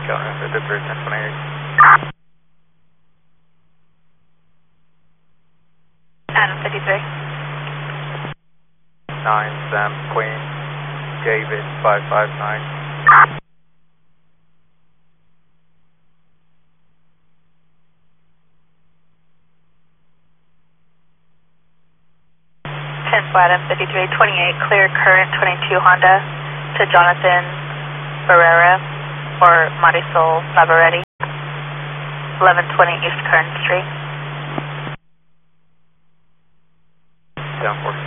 Going for the bridge 1028. Adam 53. 9 Sam Queen, David 559. Adam 5328, clear current 22 Honda to Jonathan Barrera or Marisol Navarrete, 1120 East Current Street. 747.